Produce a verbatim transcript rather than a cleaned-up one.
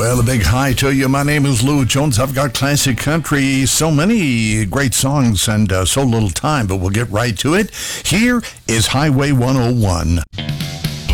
Well, a big hi to you. My name is Lou Jones. I've got classic country, so many great songs and uh, so little time, but we'll get right to it. Here is Highway one oh one.